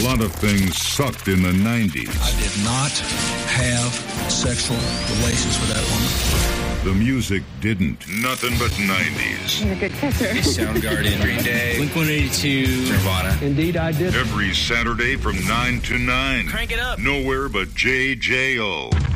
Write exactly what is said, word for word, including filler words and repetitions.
lot of things sucked in the nineties. I did not have sexual relations with that woman. The music didn't. Nothing but nineties. You're a good kisser. Soundgarden, Green Day, Blink one eighty-two, Nirvana. Indeed, I did. Every Saturday from nine to nine. Crank it up. Nowhere but J J O.